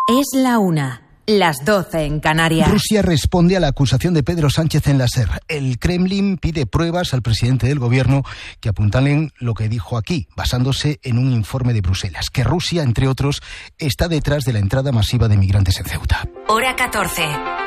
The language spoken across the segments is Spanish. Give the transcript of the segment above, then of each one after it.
Es la 1, las 12 en Canarias. Rusia responde a la acusación de Pedro Sánchez en la SER. El Kremlin pide pruebas al presidente del gobierno que apuntalen lo que dijo aquí, basándose en un informe de Bruselas, que Rusia, entre otros, está detrás de la entrada masiva de migrantes en Ceuta. Hora 14.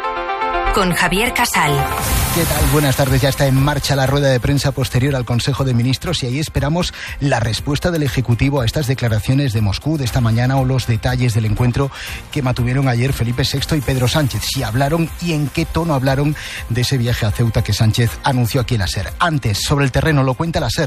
Con Javier Casal. ¿Qué tal? Buenas tardes. Ya está en marcha la rueda de prensa posterior al Consejo de Ministros y ahí esperamos la respuesta del Ejecutivo a estas declaraciones de Moscú de esta mañana o los detalles del encuentro que mantuvieron ayer Felipe VI y Pedro Sánchez. Si hablaron y en qué tono hablaron de ese viaje a Ceuta que Sánchez anunció aquí en la SER. Antes, sobre el terreno, lo cuenta la SER.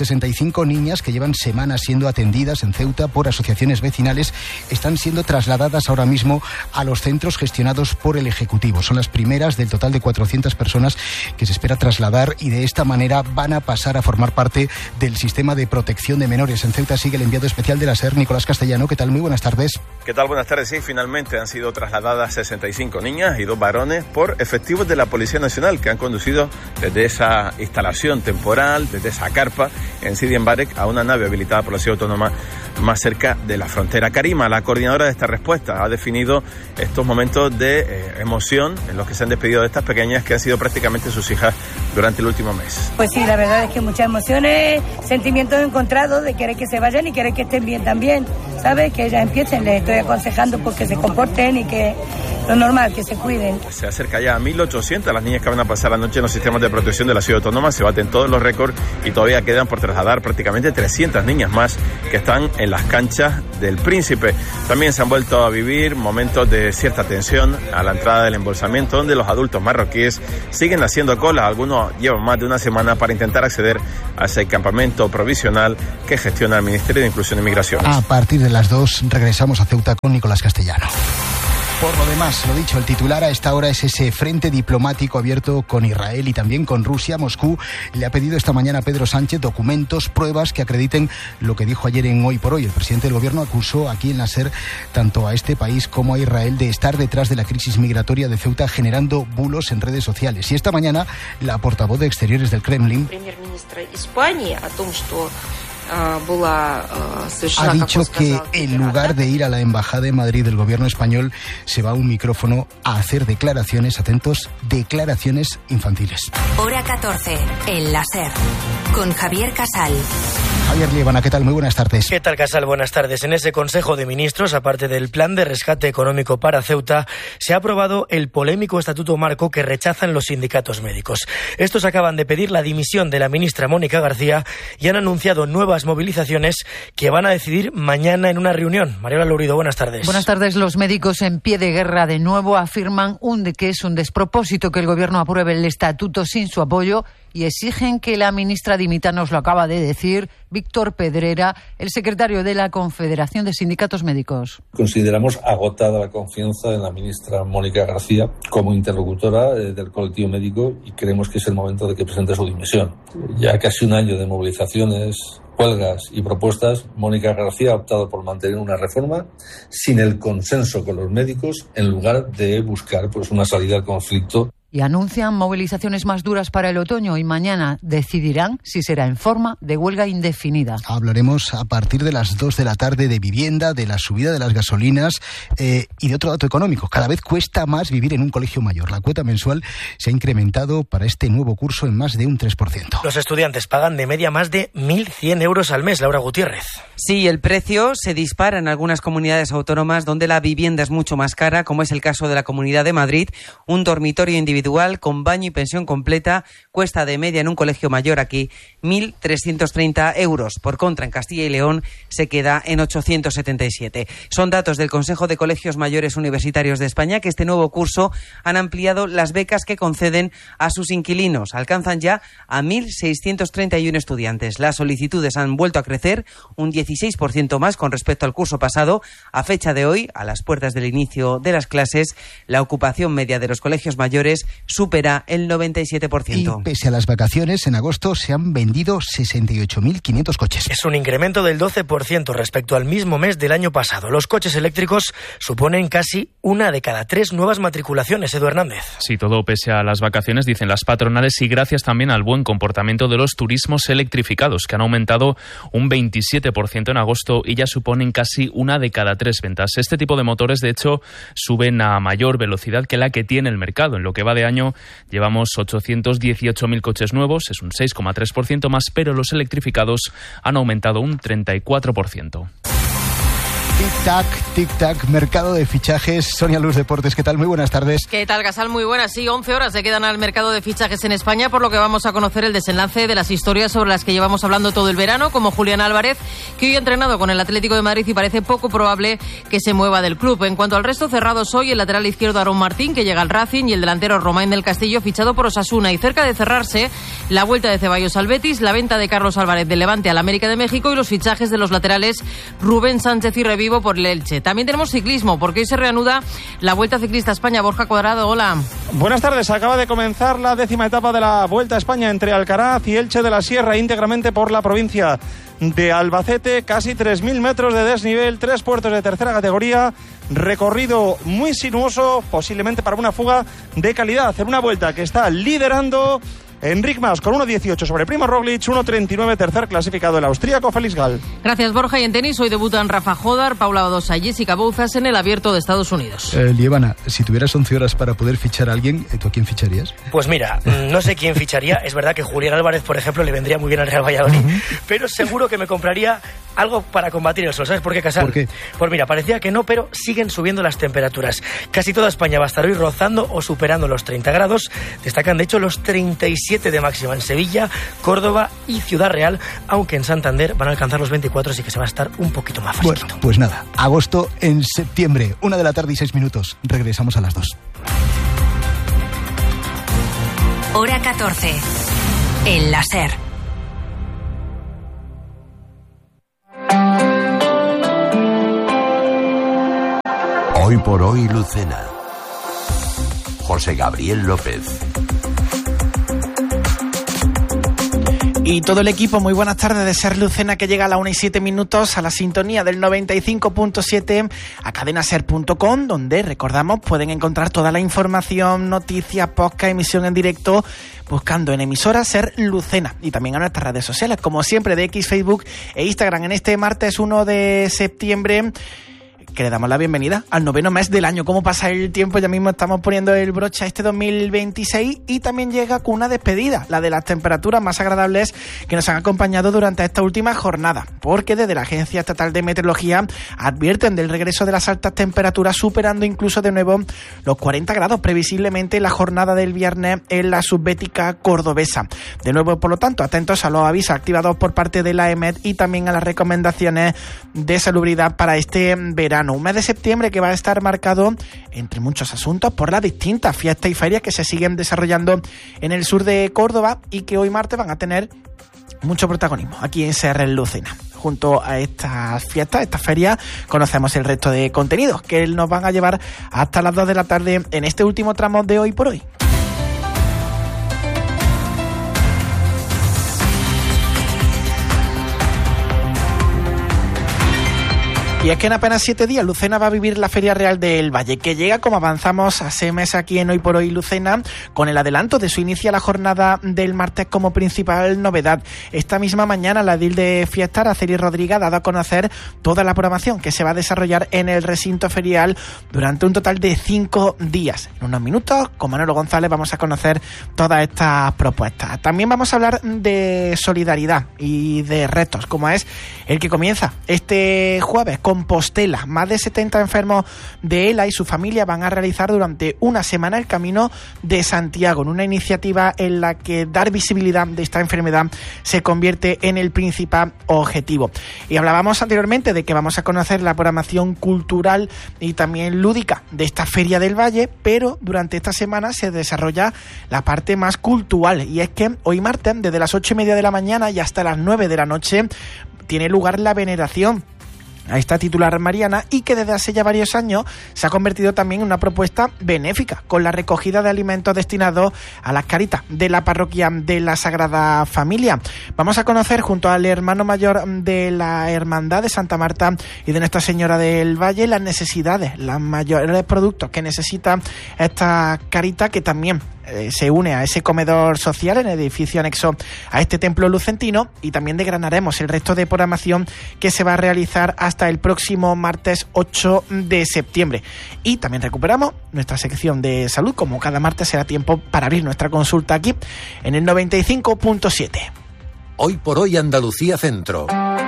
65 niñas que llevan semanas siendo atendidas en Ceuta por asociaciones vecinales están siendo trasladadas ahora mismo a los centros gestionados por el Ejecutivo. Son las primeras del total de 400 personas que se espera trasladar y de esta manera van a pasar a formar parte del sistema de protección de menores. En Ceuta sigue el enviado especial de la SER, Nicolás Castellano. ¿Qué tal? Muy buenas tardes. ¿Qué tal? Buenas tardes. Sí, finalmente han sido trasladadas 65 niñas y 2 varones por efectivos de la Policía Nacional que han conducido desde esa instalación temporal, desde esa carpa en Sidi Mbarek a una nave habilitada por la Ciudad Autónoma más cerca de la frontera. Karima, la coordinadora de esta respuesta, ha definido estos momentos de emoción en los que se han despedido de estas pequeñas que han sido prácticamente sus hijas durante el último mes. Pues sí, la verdad es que muchas emociones, sentimientos encontrados de querer que se vayan y querer que estén bien también, ¿sabes? Que ellas empiecen, les estoy aconsejando pues que se comporten y que lo normal, que se cuiden. Se acerca ya a 1.800 las niñas que van a pasar la noche en los sistemas de protección de la Ciudad Autónoma, se baten todos los récords y todavía quedan por trasladar prácticamente 300 niñas más que están en las canchas del Príncipe. También se han vuelto a vivir momentos de cierta tensión a la entrada del embolsamiento, donde los adultos marroquíes siguen haciendo cola. Algunos llevan más de una semana para intentar acceder a ese campamento provisional que gestiona el Ministerio de Inclusión y Migraciones. A partir de las 2 regresamos a Ceuta con Nicolás Castellano. Por lo demás, lo dicho, el titular a esta hora es ese frente diplomático abierto con Israel y también con Rusia. Moscú le ha pedido esta mañana a Pedro Sánchez documentos, pruebas que acrediten lo que dijo ayer en Hoy por Hoy. El presidente del gobierno acusó aquí en la SER tanto a este país como a Israel de estar detrás de la crisis migratoria de Ceuta generando bulos en redes sociales. Y esta mañana la portavoz de Exteriores del Kremlin ha dicho que en lugar de ir a la embajada de Madrid del gobierno español se va a un micrófono a hacer declaraciones, atentos, declaraciones infantiles. Hora 14, en la SER, con Javier Casal. Javier Liébana, ¿qué tal? Muy buenas tardes. ¿Qué tal, Casal? Buenas tardes. En ese Consejo de Ministros, aparte del plan de rescate económico para Ceuta, se ha aprobado el polémico Estatuto Marco que rechazan los sindicatos médicos. Estos acaban de pedir la dimisión de la ministra Mónica García y han anunciado nuevas movilizaciones que van a decidir mañana en una reunión. Mariola Lourido, buenas tardes. Buenas tardes. Los médicos en pie de guerra de nuevo afirman que es un despropósito que el gobierno apruebe el estatuto sin su apoyo y exigen que la ministra dimita. Nos lo acaba de decir Víctor Pedrera, el secretario de la Confederación de Sindicatos Médicos. Consideramos agotada la confianza en la ministra Mónica García como interlocutora del colectivo médico y creemos que es el momento de que presente su dimisión. Ya casi un año de movilizaciones, huelgas y propuestas, Mónica García ha optado por mantener una reforma sin el consenso con los médicos en lugar de buscar una salida al conflicto. Y anuncian movilizaciones más duras para el otoño y mañana decidirán si será en forma de huelga indefinida. Hablaremos a partir de las 2 de la tarde de vivienda, de la subida de las gasolinas y de otro dato económico. Cada vez cuesta más vivir en un colegio mayor. La cuota mensual se ha incrementado para este nuevo curso en más de un 3%. Los estudiantes pagan de media más de 1.100 euros al mes. Laura Gutiérrez. Sí, el precio se dispara en algunas comunidades autónomas donde la vivienda es mucho más cara, como es el caso de la Comunidad de Madrid. Un dormitorio individual con baño y pensión completa cuesta de media en un colegio mayor aquí 1.330 euros. Por contra, en Castilla y León se queda en 877. Son datos del Consejo de Colegios Mayores Universitarios de España que este nuevo curso han ampliado las becas que conceden a sus inquilinos. Alcanzan ya a 1.631 estudiantes. Las solicitudes han vuelto a crecer un 16% más con respecto al curso pasado. A fecha de hoy, a las puertas del inicio de las clases, la ocupación media de los colegios mayores supera el 97%. Y pese a las vacaciones, en agosto se han vendido 68.500 coches. Es un incremento del 12% respecto al mismo mes del año pasado. Los coches eléctricos suponen casi 1 de cada 3 nuevas matriculaciones. Edu Hernández. Sí, todo pese a las vacaciones, dicen las patronales, y gracias también al buen comportamiento de los turismos electrificados, que han aumentado un 27% en agosto y ya suponen casi 1 de cada 3 ventas. Este tipo de motores, de hecho, suben a mayor velocidad que la que tiene el mercado. En lo que va de año llevamos 818.000 coches nuevos, es un 6,3% más, pero los electrificados han aumentado un 34%. Tic-tac, tic-tac, mercado de fichajes. Sonia Luz, Deportes, ¿qué tal? Muy buenas tardes. ¿Qué tal, Gasal? Muy buenas. Sí, 11 horas se quedan al mercado de fichajes en España, por lo que vamos a conocer el desenlace de las historias sobre las que llevamos hablando todo el verano, como Julián Álvarez, que hoy ha entrenado con el Atlético de Madrid y parece poco probable que se mueva del club. En cuanto al resto, cerrados hoy el lateral izquierdo Aarón Martín, que llega al Racing, y el delantero Romain del Castillo, fichado por Osasuna. Y cerca de cerrarse, la vuelta de Ceballos al Betis, la venta de Carlos Álvarez del Levante al América de México y los fichajes de los laterales Rubén Sánchez y Revivo por el Elche. También tenemos ciclismo, porque hoy se reanuda la Vuelta Ciclista a España. Borja Cuadrado, hola. Buenas tardes. Acaba de comenzar la 10ª etapa de la Vuelta a España entre Alcaraz y Elche de la Sierra, íntegramente por la provincia de Albacete. Casi 3.000 metros de desnivel, 3 puertos de tercera categoría, recorrido muy sinuoso, posiblemente para una fuga de calidad, en una vuelta que está liderando Enric Mas con 1.18 sobre Primo Roglic, 1.39 tercer clasificado el austríaco Felix Gall. Gracias, Borja. Y en tenis hoy debutan Rafa Jodar, Paula Badosa y Jessica Bouzas en el Abierto de Estados Unidos. Lievana, si tuvieras 11 horas para poder fichar a alguien, ¿tú a quién ficharías? Pues mira, no sé quién ficharía. Es verdad que Julián Álvarez, por ejemplo, le vendría muy bien al Real Valladolid, pero seguro que me compraría algo para combatir el sol. ¿Sabes por qué, Casal? ¿Por qué? Pues mira, parecía que no, pero siguen subiendo las temperaturas. Casi toda España va a estar hoy rozando o superando los 30 grados. Destacan, de hecho, los 37 de máxima en Sevilla, Córdoba y Ciudad Real, aunque en Santander van a alcanzar los 24, así que se va a estar un poquito más fresquito. Bueno, pues nada, agosto en septiembre, 1:06 PM. Regresamos a las 2. Hora 14. El láser. Hoy por hoy, Lucena. José Gabriel López. Y todo el equipo, muy buenas tardes de Ser Lucena, que llega a las 1:07 PM a la sintonía del 95.7 a cadenaser.com, donde, recordamos, pueden encontrar toda la información, noticias, podcast, emisión en directo, buscando en emisora Ser Lucena, y también a nuestras redes sociales, como siempre, de X, Facebook e Instagram. En este martes 1 de septiembre... que le damos la bienvenida al 9º mes del año. ¿Cómo pasa el tiempo? Ya mismo estamos poniendo el broche a este 2026, y también llega con una despedida, la de las temperaturas más agradables que nos han acompañado durante esta última jornada, porque desde la Agencia Estatal de Meteorología advierten del regreso de las altas temperaturas, superando incluso de nuevo los 40 grados previsiblemente la jornada del viernes en la subbética cordobesa. De nuevo, por lo tanto, atentos a los avisos activados por parte de la EMET y también a las recomendaciones de salubridad para este verano. Un mes de septiembre que va a estar marcado, entre muchos asuntos, por las distintas fiestas y ferias que se siguen desarrollando en el sur de Córdoba y que hoy martes van a tener mucho protagonismo aquí en Ser Lucena. Junto a estas fiestas, estas ferias, conocemos el resto de contenidos que nos van a llevar hasta las 2 de la tarde en este último tramo de Hoy por Hoy. Y es que en apenas 7 días Lucena va a vivir la Feria Real del Valle, que llega, como avanzamos hace mes aquí en Hoy por Hoy Lucena, con el adelanto de su inicio a la jornada del martes como principal novedad. Esta misma mañana la edil de Fiestar, Araceli Rodríguez, ha dado a conocer toda la programación que se va a desarrollar en el recinto ferial durante un total de 5 días. En unos minutos, con Manolo González, vamos a conocer todas estas propuestas. También vamos a hablar de solidaridad y de retos, como es el que comienza este jueves. Compostela, más de 70 enfermos de ELA y su familia van a realizar durante una semana el Camino de Santiago, en una iniciativa en la que dar visibilidad de esta enfermedad se convierte en el principal objetivo. Y hablábamos anteriormente de que vamos a conocer la programación cultural y también lúdica de esta Feria del Valle, pero durante esta semana se desarrolla la parte más cultural, y es que hoy martes, desde las 8:30 de la mañana y hasta las 9 de la noche, tiene lugar la veneración a esta titular mariana y que desde hace ya varios años se ha convertido también en una propuesta benéfica con la recogida de alimentos destinados a las caritas de la parroquia de la Sagrada Familia. Vamos a conocer junto al hermano mayor de la Hermandad de Santa Marta y de Nuestra Señora del Valle las necesidades, los mayores productos que necesita esta carita, que también se une a ese comedor social en el edificio anexo a este templo lucentino, y también desgranaremos el resto de programación que se va a realizar hasta el próximo martes 8 de septiembre. Y también recuperamos nuestra sección de salud. Como cada martes será tiempo para abrir nuestra consulta aquí en el 95.7. Hoy por hoy Andalucía Centro.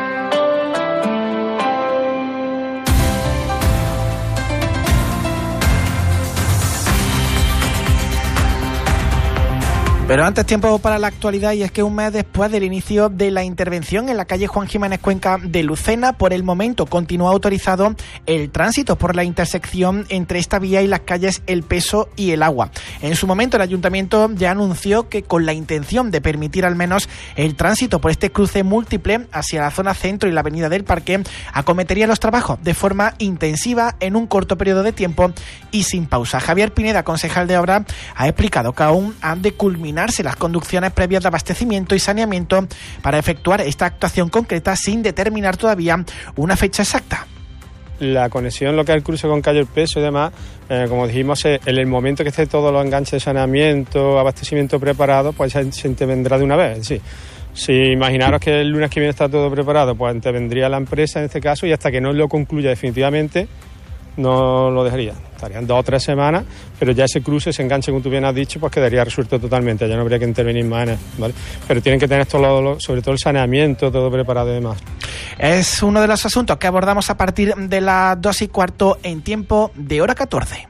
Pero antes, tiempo para la actualidad, y es que un mes después del inicio de la intervención en la calle Juan Jiménez Cuenca de Lucena, por el momento continúa autorizado el tránsito por la intersección entre esta vía y las calles El Peso y El Agua. En su momento, el ayuntamiento ya anunció que con la intención de permitir al menos el tránsito por este cruce múltiple hacia la zona centro y la avenida del Parque, acometería los trabajos de forma intensiva en un corto periodo de tiempo y sin pausa. Javier Pineda, concejal de Obras, ha explicado que aún han de culminar las conducciones previas de abastecimiento y saneamiento para efectuar esta actuación concreta sin determinar todavía una fecha exacta. La conexión, lo que es el cruce con calle El Peso y demás, como dijimos, en el momento que esté todos los enganches de saneamiento, abastecimiento preparado, pues se intervendrá de una vez. Sí. Si imaginaros que el lunes que viene está todo preparado, pues intervendría la empresa en este caso, y hasta que no lo concluya definitivamente no lo dejaría. Estarían 2 o 3 semanas, pero ya ese cruce, ese enganche, como tú bien has dicho, pues quedaría resuelto totalmente, ya no habría que intervenir más en él, ¿vale? Pero tienen que tener sobre todo el saneamiento, todo preparado y demás. Es uno de los asuntos que abordamos a partir de las 2:15 en tiempo de hora 14.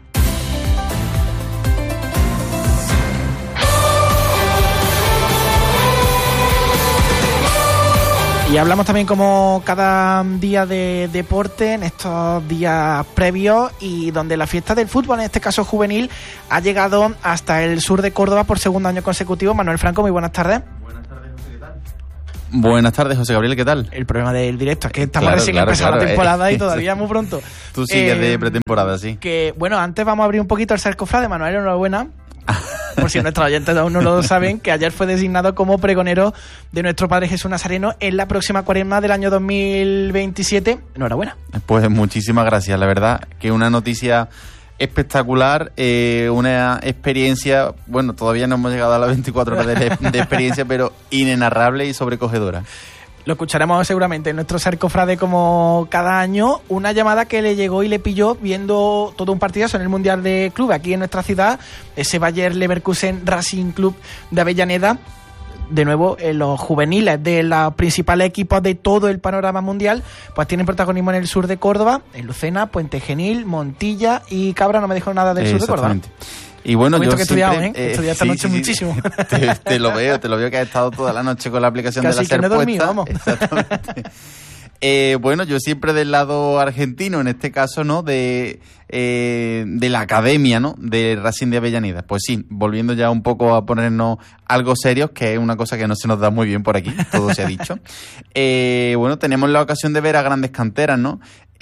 Y hablamos también, como cada día, de deporte en estos días previos, y donde la fiesta del fútbol, en este caso juvenil, ha llegado hasta el sur de Córdoba por segundo año consecutivo. Manuel Franco, muy buenas tardes. Buenas tardes, José, ¿qué tal? Buenas tardes, José Gabriel, ¿qué tal? El problema del directo es que estamos recién empezando la temporada y todavía muy pronto. Tú sigues de pretemporada, sí. Que, bueno, antes vamos a abrir un poquito el sarcofrade. Manuel, enhorabuena. Por si nuestros oyentes aún no lo saben, que ayer fue designado como pregonero de nuestro Padre Jesús Nazareno en la próxima cuaresma del año 2027. Enhorabuena. Pues muchísimas gracias, la verdad que una noticia espectacular, una experiencia, bueno, todavía no hemos llegado a las 24 horas de experiencia, pero inenarrable y sobrecogedora. Lo escucharemos seguramente en nuestro sarcofrade como cada año. Una llamada que le llegó y le pilló viendo todo un partidazo en el Mundial de Club aquí en nuestra ciudad, ese Bayer Leverkusen Racing Club de Avellaneda. De nuevo, los juveniles de los principales equipos de todo el panorama mundial pues tienen protagonismo en el sur de Córdoba, en Lucena, Puente Genil, Montilla y Cabra. No me dijo nada del sur de Córdoba. Y bueno, yo que siempre... Estudiado esta noche muchísimo. Te lo veo que has estado toda la noche con la aplicación casi de la SER puesta. Vamos. Exactamente. Bueno, yo siempre del lado argentino, en este caso, ¿no? De la academia, ¿no? De Racing de Avellaneda. Pues sí, volviendo ya un poco a ponernos algo serios, que es una cosa que no se nos da muy bien por aquí, todo se ha dicho. Bueno, tenemos la ocasión de ver a grandes canteras, ¿no?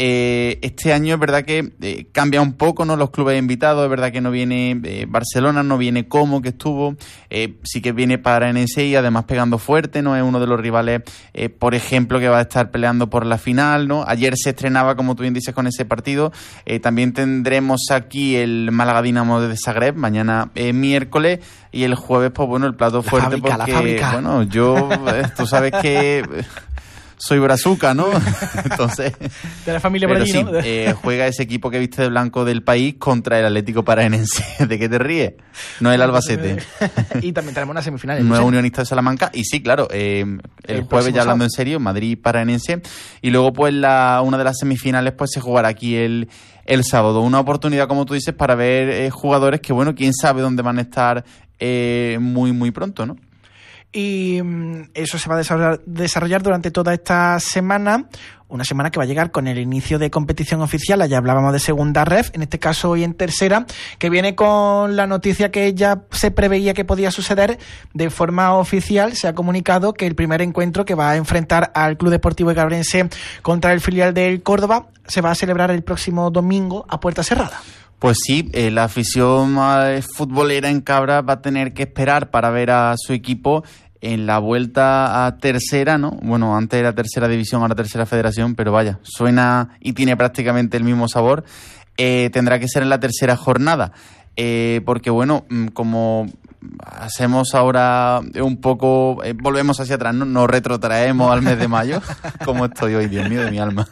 Este año es verdad que cambia un poco, ¿no? Los clubes invitados, es verdad que no viene Barcelona, no viene Como, que estuvo, sí que viene Paranense y además pegando fuerte, ¿no? Es uno de los rivales, por ejemplo, que va a estar peleando por la final, ¿no? Ayer se estrenaba, como tú bien dices, con ese partido. También tendremos aquí el Málaga Dinamo de Zagreb, mañana miércoles, y el jueves, pues bueno, el plato fuerte, porque, bueno, yo, tú sabes que... soy brazuca, ¿no? Entonces, de la familia por allí, sí, ¿no? Juega ese equipo que viste de blanco del país contra el Atlético Paranaense. ¿De qué te ríes? No es el Albacete. Y también tenemos una semifinal. No es Unionista de Salamanca. Y sí, claro, el jueves, ya hablando en serio, Madrid Paranaense. Y luego, pues, una de las semifinales pues se jugará aquí el sábado. Una oportunidad, como tú dices, para ver jugadores que, bueno, quién sabe dónde van a estar muy, muy pronto, ¿no? Y eso se va a desarrollar durante toda esta semana. una semana que va a llegar con el inicio de competición oficial. Ya hablábamos de segunda ref, en este caso hoy en tercera, que viene con la noticia que ya se preveía que podía suceder. De forma oficial se ha comunicado que el primer encuentro que va a enfrentar al Club Deportivo Egabrense contra el filial del Córdoba se va a celebrar el próximo domingo a puerta cerrada. Pues sí, la afición futbolera en Cabra va a tener que esperar para ver a su equipo en la vuelta a tercera, ¿no? Bueno, antes era tercera división, ahora tercera federación, pero vaya, suena y tiene prácticamente el mismo sabor. Tendrá que ser en la tercera jornada, porque bueno, como hacemos ahora un poco, volvemos hacia atrás, ¿no? Nos retrotraemos al mes de mayo, como estoy hoy, Dios mío de mi alma.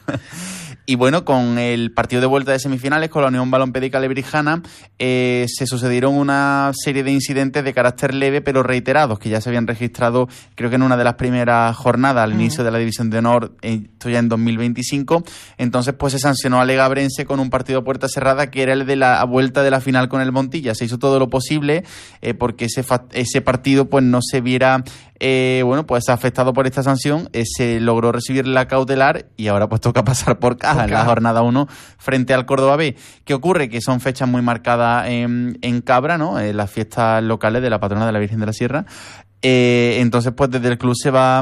Y bueno, con el partido de vuelta de semifinales con la Unión Balompédica Lebrijana se sucedieron una serie de incidentes de carácter leve pero reiterados que ya se habían registrado, creo que en una de las primeras jornadas al inicio de la División de Honor, esto ya en 2025. Entonces pues se sancionó al Egabrense con un partido a puerta cerrada que era el de la vuelta de la final con el Montilla. Se hizo todo lo posible porque ese partido pues no se viera pues afectado por esta sanción. Se logró recibir la cautelar y ahora pues toca pasar por caja en la jornada 1 frente al Córdoba B. ¿Qué ocurre? Que son fechas muy marcadas en Cabra, ¿no? Las fiestas locales de la patrona de la Virgen de la Sierra. Entonces pues desde el club se va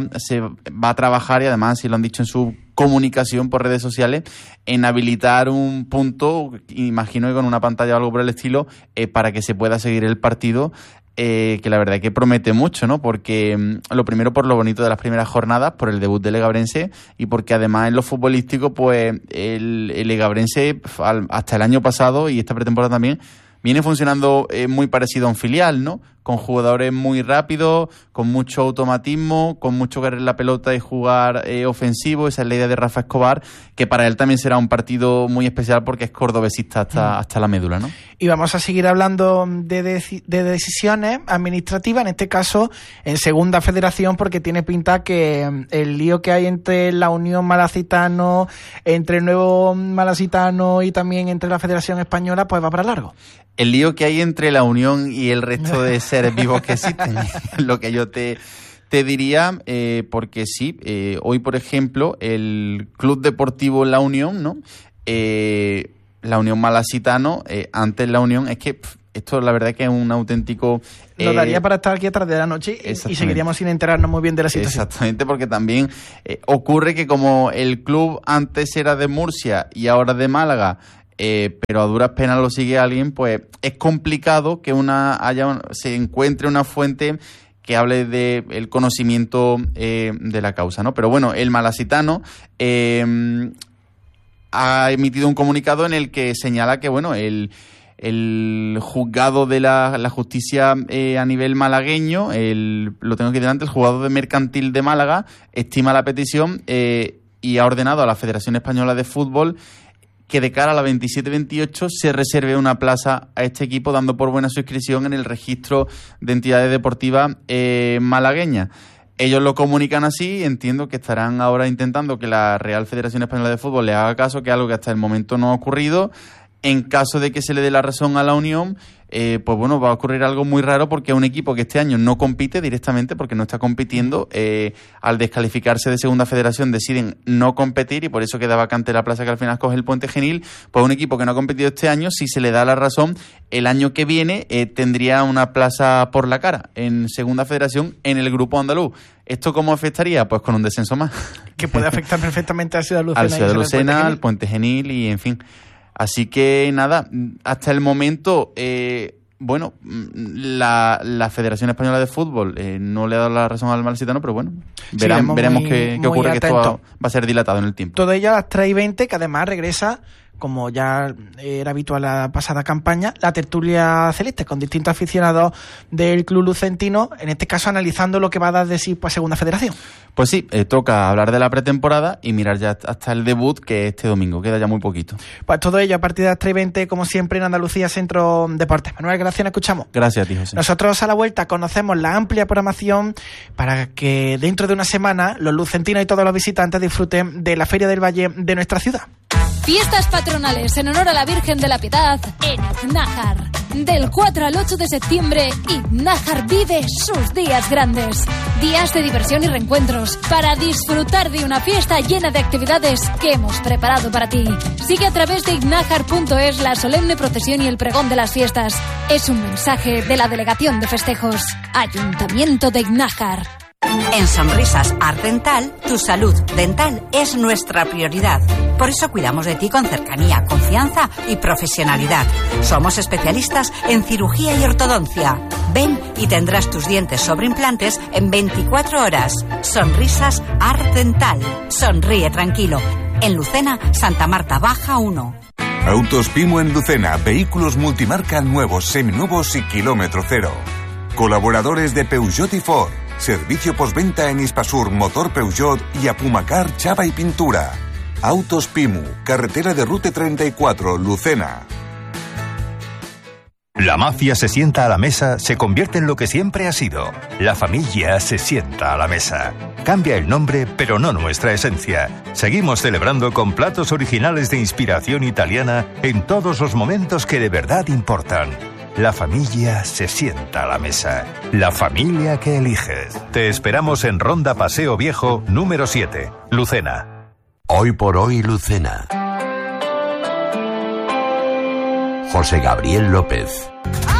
a trabajar, y además si lo han dicho en su comunicación por redes sociales, en habilitar un punto, imagino que con una pantalla o algo por el estilo, para que se pueda seguir el partido. Que la verdad es que promete mucho, ¿no? Porque lo primero por lo bonito de las primeras jornadas, por el debut del Egabrense, y porque además en lo futbolístico, pues el Egabrense hasta el año pasado y esta pretemporada también viene funcionando muy parecido a un filial, ¿no? Con jugadores muy rápidos, con mucho automatismo, con mucho querer la pelota y jugar ofensivo. Esa es la idea de Rafa Escobar, que para él también será un partido muy especial porque es cordobesista hasta la médula, ¿no? Y vamos a seguir hablando de decisiones administrativas, en este caso en Segunda Federación, porque tiene pinta que el lío que hay entre la Unión Malacitano, entre el Nuevo Malacitano y también entre la Federación Española, pues va para largo. El lío que hay entre la Unión y el resto de seres vivos que existen, lo que yo te diría, porque sí, hoy por ejemplo el Club Deportivo La Unión, ¿no? La Unión Malacitano, antes la Unión, es que esto la verdad que es un auténtico... Nos daría para estar aquí atrás de la noche y seguiríamos sin enterarnos muy bien de la situación. Exactamente, porque también ocurre que como el club antes era de Murcia y ahora de Málaga, pero a duras penas lo sigue alguien, pues es complicado que se encuentre una fuente que hable del conocimiento de la causa, ¿no? Pero bueno, el Malacitano ha emitido un comunicado en el que señala que, bueno, el juzgado de la justicia a nivel malagueño, lo tengo aquí delante, el juzgado de mercantil de Málaga, estima la petición y ha ordenado a la Federación Española de Fútbol que de cara a la 27-28 se reserve una plaza a este equipo, dando por buena su inscripción en el registro de entidades deportivas malagueñas. Ellos lo comunican así, entiendo que estarán ahora intentando que la Real Federación Española de Fútbol le haga caso, que es algo que hasta el momento no ha ocurrido. En caso de que se le dé la razón a la Unión, pues bueno, va a ocurrir algo muy raro, porque es un equipo que este año no compite directamente, porque no está compitiendo. Al descalificarse de Segunda Federación deciden no competir y por eso queda vacante la plaza que al final coge el Puente Genil. Pues un equipo que no ha competido este año, si se le da la razón, el año que viene tendría una plaza por la cara en Segunda Federación en el grupo andaluz. ¿Esto cómo afectaría? Pues con un descenso más. Que puede afectar perfectamente a Ciudad Lucena. Al Ciudad Lucena, al Puente Genil y en fin. Así que nada, hasta el momento, la Federación Española de Fútbol no le ha dado la razón al Malacitano, pero bueno, veremos qué ocurre, que esto va a ser dilatado en el tiempo. Todo ello a las 3:20, que además regresa, como ya era habitual la pasada campaña, la tertulia celeste con distintos aficionados del club lucentino, en este caso analizando lo que va a dar de sí para Segunda Federación. Pues sí, toca hablar de la pretemporada y mirar ya hasta el debut, que es este domingo, queda ya muy poquito. Pues todo ello a partir de las 3:20, como siempre, en Andalucía Centro Deportes. Manuel, gracias, nos escuchamos. Gracias a ti, José. Nosotros a la vuelta conocemos la amplia programación para que dentro de una semana los lucentinos y todos los visitantes disfruten de la Feria del Valle de nuestra ciudad. Fiestas patronales en honor a la Virgen de la Piedad en Iznájar. Del 4 al 8 de septiembre, Iznájar vive sus días grandes. Días de diversión y reencuentros para disfrutar de una fiesta llena de actividades que hemos preparado para ti. Sigue a través de iznájar.es la solemne procesión y el pregón de las fiestas. Es un mensaje de la Delegación de Festejos. Ayuntamiento de Iznájar. En Sonrisas Art Dental, tu salud dental es nuestra prioridad. Por eso cuidamos de ti con cercanía, confianza y profesionalidad. Somos especialistas en cirugía y ortodoncia. Ven y tendrás tus dientes sobre implantes en 24 horas. Sonrisas Art Dental. Sonríe tranquilo. En Lucena, Santa Marta Baja 1. Autos Pimo en Lucena. Vehículos multimarca nuevos, seminuevos y kilómetro cero. Colaboradores de Peugeot y Ford. Servicio postventa en Hispasur, Motor Peugeot y Apumacar, Chava y Pintura. Autos Pimu, carretera de Rute 34, Lucena. La mafia se sienta a la mesa, se convierte en lo que siempre ha sido. La familia se sienta a la mesa. Cambia el nombre, pero no nuestra esencia. Seguimos celebrando con platos originales de inspiración italiana en todos los momentos que de verdad importan. La familia se sienta a la mesa. La familia que eliges. Te esperamos en Ronda Paseo Viejo, número 7, Lucena. Hoy por hoy, Lucena. José Gabriel López.